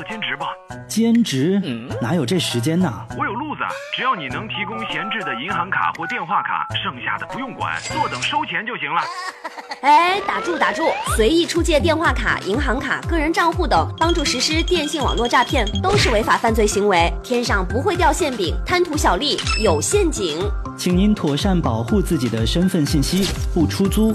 做兼职吧。 兼职？哪有这时间呢？ 我有路子，只要你能提供闲置的银行卡或电话卡，剩下的不用管，坐等收钱就行了。 哎，打住！随意出借电话卡、银行卡、个人账户等，帮助实施电信网络诈骗，都是违法犯罪行为。天上不会掉馅饼，贪图小利有陷阱。 请您妥善保护自己的身份信息，不出租、